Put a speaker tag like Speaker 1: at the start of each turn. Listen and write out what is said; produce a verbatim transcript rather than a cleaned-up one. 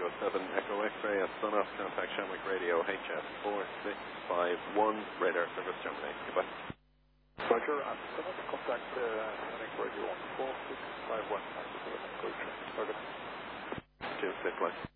Speaker 1: Tango seven Echo X-ray at Sunoff, contact Shamrock Radio H F four six five one, radar service terminate. Goodbye.
Speaker 2: Roger, I'm Sunoff, contact uh, Shamrock Radio on four six five one. Roger.
Speaker 1: Cheers, safe flight.